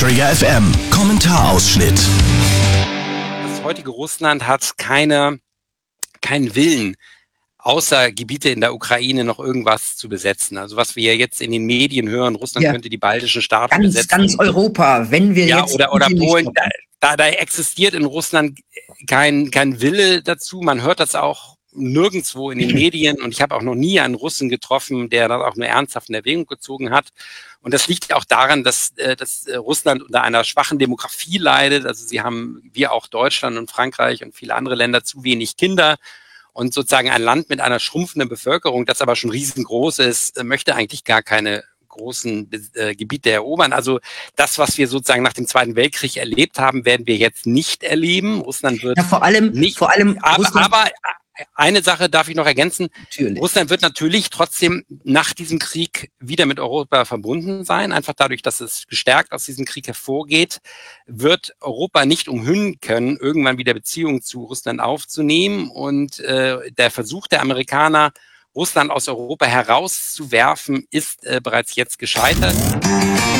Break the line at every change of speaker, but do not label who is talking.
Träger FM. Kommentarausschnitt.
Das heutige Russland hat keinen Willen, außer Gebiete in der Ukraine noch irgendwas zu besetzen. Also was wir jetzt in den Medien hören, Russland könnte die baltischen Staaten besetzen.
Ganz Europa, wenn wir jetzt...
Oder Polen, da existiert in Russland kein Wille dazu. Man hört das auch nirgendwo in den Medien, und ich habe auch noch nie einen Russen getroffen, der das auch nur ernsthaft in Erwägung gezogen hat. Und das liegt auch daran, dass Russland unter einer schwachen Demografie leidet. Also sie haben, wie auch Deutschland und Frankreich und viele andere Länder, zu wenig Kinder. Und sozusagen ein Land mit einer schrumpfenden Bevölkerung, das aber schon riesengroß ist, möchte eigentlich gar keine großen Gebiete erobern. Also das, was wir sozusagen nach dem Zweiten Weltkrieg erlebt haben, werden wir jetzt nicht erleben. Russland wird
vor allem
aber eine Sache darf ich noch ergänzen.
Natürlich.
Russland wird natürlich trotzdem nach diesem Krieg wieder mit Europa verbunden sein. Einfach dadurch, dass es gestärkt aus diesem Krieg hervorgeht, wird Europa nicht umhin können, irgendwann wieder Beziehungen zu Russland aufzunehmen. Und der Versuch der Amerikaner, Russland aus Europa herauszuwerfen, ist bereits jetzt gescheitert.